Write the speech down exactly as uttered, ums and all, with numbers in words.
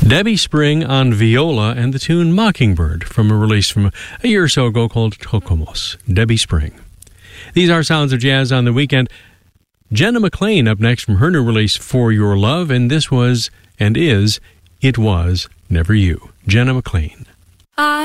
Debbie Spring on viola and the tune Mockingbird from a release from a year or so ago called Tocomos. Debbie Spring. These are Sounds of Jazz on the Weekend. Jenna McLean up next from her new release For Your Love, and this was and is It Was Never You. Jenna McLean. I